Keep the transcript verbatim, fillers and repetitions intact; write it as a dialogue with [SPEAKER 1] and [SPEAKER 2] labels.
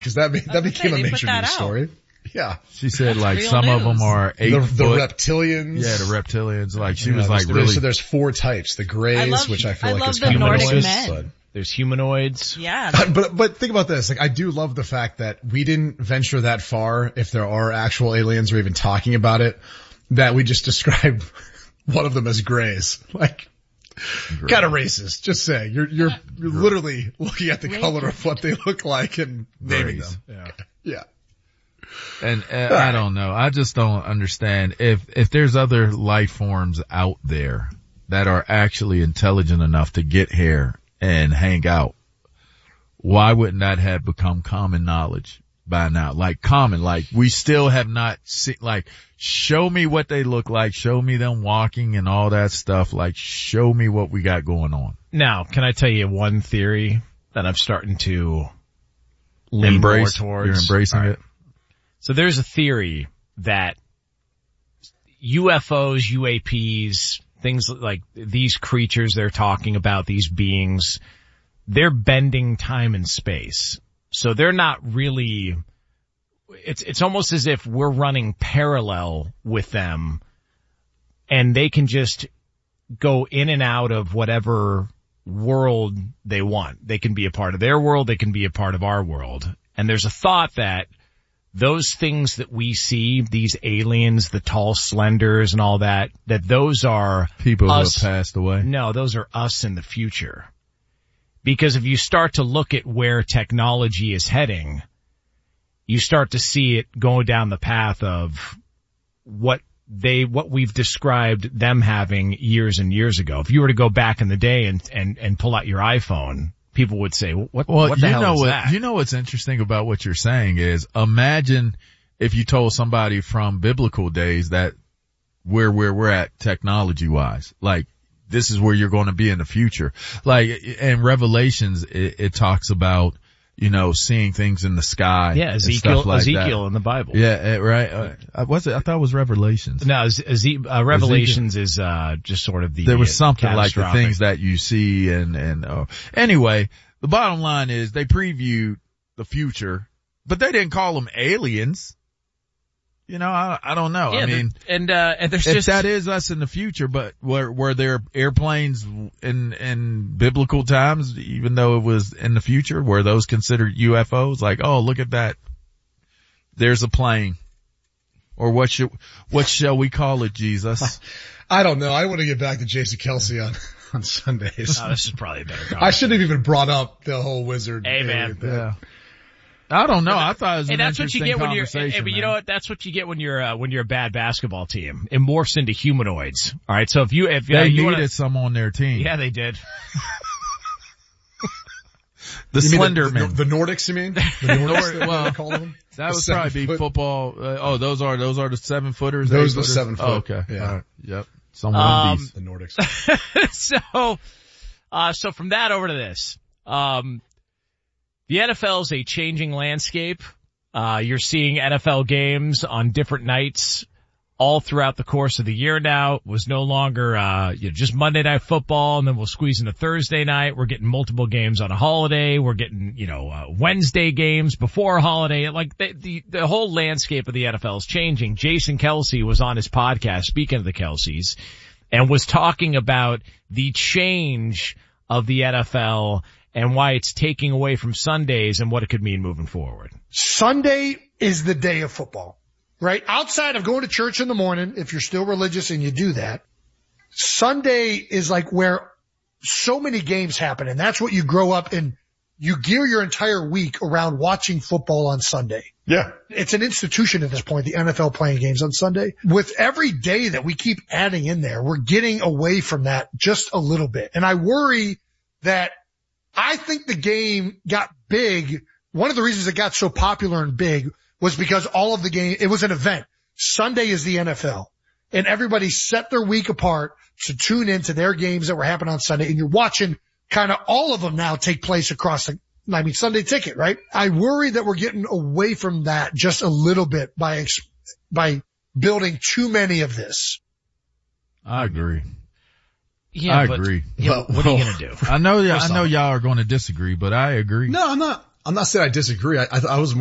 [SPEAKER 1] Because that, be, that became
[SPEAKER 2] say,
[SPEAKER 1] a major news story. Yeah.
[SPEAKER 3] She said
[SPEAKER 2] That's
[SPEAKER 3] like
[SPEAKER 2] real
[SPEAKER 3] some
[SPEAKER 2] news.
[SPEAKER 3] of them are eight
[SPEAKER 1] The,
[SPEAKER 3] foot.
[SPEAKER 1] the reptilians.
[SPEAKER 3] Yeah, the reptilians. Like she
[SPEAKER 1] Yeah,
[SPEAKER 3] was like
[SPEAKER 1] there's-
[SPEAKER 3] really.
[SPEAKER 1] So there's four types. The grays,
[SPEAKER 2] I love-
[SPEAKER 1] which I feel
[SPEAKER 2] I
[SPEAKER 1] like
[SPEAKER 2] love
[SPEAKER 1] is
[SPEAKER 2] the
[SPEAKER 1] kind of
[SPEAKER 2] Nordic
[SPEAKER 1] gross,
[SPEAKER 2] men.
[SPEAKER 1] but-
[SPEAKER 4] There's humanoids.
[SPEAKER 2] Yeah.
[SPEAKER 1] But, but think about this. Like, I do love the fact that we didn't venture that far, if there are actual aliens or even talking about it, that we just described one of them as grays. Like, kind of racist. Just saying. You're, you're, you're literally looking at the color of what they look like and naming
[SPEAKER 3] Grays.
[SPEAKER 1] them. Yeah. Yeah.
[SPEAKER 3] And, and I don't know. I just don't understand if, if there's other life forms out there that are actually intelligent enough to get here and hang out, why wouldn't that have become common knowledge by now? Like common, like we still have not seen, like show me what they look like, show me them walking and all that stuff, like show me what we got going on.
[SPEAKER 4] Now, can I tell you one theory that I'm starting to lean
[SPEAKER 3] Embrace,
[SPEAKER 4] more towards?
[SPEAKER 3] you're embracing
[SPEAKER 4] All right.
[SPEAKER 3] it?
[SPEAKER 4] So there's a theory that U F Os, U A Ps, things like these creatures they're talking about, these beings, they're bending time and space. So they're not really, it's, it's almost as if we're running parallel with them and they can just go in and out of whatever world they want. They can be a part of their world. They can be a part of our world. And there's a thought that those things that we see, these aliens, the tall slenders and all that, that those are
[SPEAKER 3] People
[SPEAKER 4] us.
[SPEAKER 3] who have passed away.
[SPEAKER 4] No, those are us in the future. Because if you start to look at where technology is heading, you start to see it go down the path of what they, what we've described them having years and years ago. If you were to go back in the day and, and, and pull out your iPhone, people would say, what,
[SPEAKER 3] Well,
[SPEAKER 4] what the
[SPEAKER 3] you
[SPEAKER 4] hell
[SPEAKER 3] know
[SPEAKER 4] is
[SPEAKER 3] what,
[SPEAKER 4] that?
[SPEAKER 3] you know what's interesting about what you're saying is imagine if you told somebody from biblical days that where, where we're at technology wise, like this is where you're going to be in the future. Like in Revelations, it, it talks about, you know, seeing things in the sky.
[SPEAKER 4] Yeah,
[SPEAKER 3] and
[SPEAKER 4] Ezekiel,
[SPEAKER 3] stuff like
[SPEAKER 4] Ezekiel
[SPEAKER 3] that.
[SPEAKER 4] in the Bible.
[SPEAKER 3] Yeah, eh, right. Uh, was it? I thought it was Revelations.
[SPEAKER 4] No, Eze- uh, Revelations is, uh, just sort of the,
[SPEAKER 3] There was something like the
[SPEAKER 4] catastrophic.
[SPEAKER 3] things that you see and, and, uh, anyway, the bottom line is they previewed the future, but they didn't call them aliens. You know, I, I don't know.
[SPEAKER 4] Yeah,
[SPEAKER 3] I mean,
[SPEAKER 4] and, uh, and there's
[SPEAKER 3] if
[SPEAKER 4] just,
[SPEAKER 3] that is us in the future, but were, were there airplanes in, in biblical times, even though it was in the future, were those considered U F Os? Like, oh, look at that. There's a plane. Or what should, what shall we call it, Jesus?
[SPEAKER 1] I don't know. I want to get back to Jason Kelsey on, on Sundays.
[SPEAKER 4] oh, this is probably a better
[SPEAKER 1] I shouldn't have even brought up the whole wizard.
[SPEAKER 4] Hey, man.
[SPEAKER 1] alien thing.
[SPEAKER 3] Yeah. I don't know. I thought it was
[SPEAKER 4] Hey,
[SPEAKER 3] an
[SPEAKER 4] that's what you
[SPEAKER 3] interesting
[SPEAKER 4] get when you're, hey,
[SPEAKER 3] conversation,
[SPEAKER 4] but you
[SPEAKER 3] man.
[SPEAKER 4] know what? That's what you get when you're, uh, when you're a bad basketball team. It morphs into humanoids. Alright, so if you, if uh,
[SPEAKER 3] They
[SPEAKER 4] you
[SPEAKER 3] needed
[SPEAKER 4] wanna,
[SPEAKER 3] some on their team.
[SPEAKER 4] yeah, they did.
[SPEAKER 3] The
[SPEAKER 1] You mean
[SPEAKER 3] Slender
[SPEAKER 1] the,
[SPEAKER 3] Men.
[SPEAKER 1] the, the Nordics, you mean? The Nordics,
[SPEAKER 3] Well,
[SPEAKER 1] well, call them?
[SPEAKER 3] That
[SPEAKER 1] The
[SPEAKER 3] would
[SPEAKER 1] seven
[SPEAKER 3] probably be
[SPEAKER 1] foot-
[SPEAKER 3] football. Uh, oh, those are, those are the seven footers?
[SPEAKER 1] Those
[SPEAKER 3] eight
[SPEAKER 1] are the
[SPEAKER 3] footers?
[SPEAKER 1] seven foot,
[SPEAKER 3] Oh, okay.
[SPEAKER 1] yeah.
[SPEAKER 3] All right. Yep. Some
[SPEAKER 4] Um,
[SPEAKER 3] Wendy's.
[SPEAKER 1] The Nordics.
[SPEAKER 4] so, uh, so from that over to this, um, the N F L is a changing landscape. Uh, you're seeing N F L games on different nights all throughout the course of the year now. It was no longer, uh, you know, just Monday Night Football and then we'll squeeze in a Thursday night. We're getting multiple games on a holiday. We're getting, you know, uh, Wednesday games before a holiday. Like the, the, the whole landscape of the N F L is changing. Jason Kelsey was on his podcast, speaking of the Kelseys, and was talking about the change of the N F L and why it's taking away from Sundays and what it could mean moving forward.
[SPEAKER 5] Sunday is the day of football, right? Outside of going to church in the morning, if you're still religious and you do that, Sunday is like where so many games happen. And that's what you grow up and you gear your entire week around watching football on Sunday.
[SPEAKER 1] Yeah.
[SPEAKER 5] It's an institution at this point, the N F L playing games on Sunday. With every day that we keep adding in there, we're getting away from that just a little bit. And I worry that I think the game got big. One of the reasons it got so popular and big was because all of the game, it was an event. Sunday is the N F L and everybody set their week apart to tune into their games that were happening on Sunday. And you're watching kind of all of them now take place across the, I mean, Sunday Ticket, right? I worry that we're getting away from that just a little bit by, by building too many of this.
[SPEAKER 3] I agree.
[SPEAKER 4] Yeah,
[SPEAKER 3] I
[SPEAKER 4] but,
[SPEAKER 3] agree.
[SPEAKER 4] Yeah,
[SPEAKER 1] Well,
[SPEAKER 4] what are you
[SPEAKER 1] well,
[SPEAKER 4] going to do?
[SPEAKER 3] I know, I
[SPEAKER 4] First
[SPEAKER 3] know
[SPEAKER 4] off-
[SPEAKER 3] y'all are going to disagree, but I agree.
[SPEAKER 1] No, I'm not. I'm not saying I disagree. I, I, I was